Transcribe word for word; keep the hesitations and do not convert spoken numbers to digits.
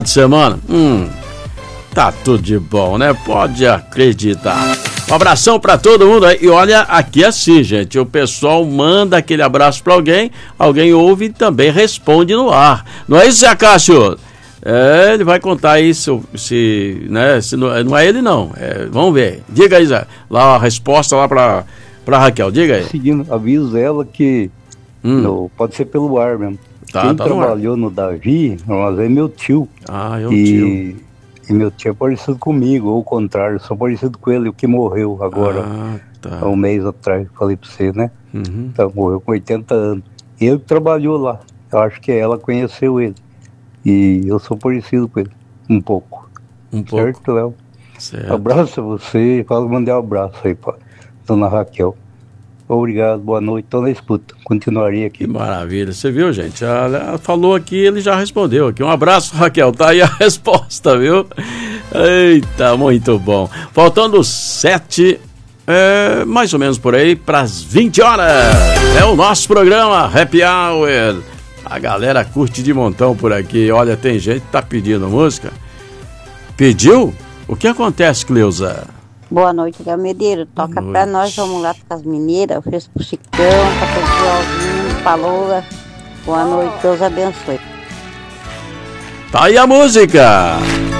de semana? Hum, tá tudo de bom, né? Pode acreditar. Um abração pra todo mundo aí. E olha, aqui é assim, gente, o pessoal manda aquele abraço pra alguém, alguém ouve e também responde no ar. Não é isso, Zé Cássio? É, ele vai contar isso, se, né, se não, não é ele não, é, vamos ver. Diga aí, Zé, lá a resposta lá pra, pra Raquel, diga aí. Seguindo, aviso ela que hum. no, pode ser pelo ar mesmo. Tá, Quem tá trabalhou no, no Davi, mas é meu tio. Ah, é o e, tio. E meu tio é parecido comigo, ou o contrário, sou parecido com ele, o que morreu agora, ah, tá. há um mês atrás, falei pra você, né? Uhum. Então, morreu com oitenta anos. E ele trabalhou lá, eu acho que ela conheceu ele. E eu sou parecido com ele, um pouco. Um pouco. Certo, Léo? Certo. Abraço a você, fala, mandei um abraço aí pra dona Raquel. Obrigado, boa noite, tô na escuta, continuaria aqui. Que maravilha, você viu, gente? Ela falou aqui, ele já respondeu aqui. Um abraço, Raquel, tá aí a resposta, viu? Eita, muito bom. Faltando sete, é, mais ou menos por aí, para as vinte horas. É o nosso programa Happy Hour. A galera curte de montão por aqui. Olha, tem gente que tá pedindo música. Pediu? O que acontece, Cleusa? Boa noite, Léo Medeiros. Toca pra nós, vamos lá com as mineiras. Eu fiz pro Chicão, pra pessoalzinho, Palola. Boa noite, Deus abençoe. Tá aí a música.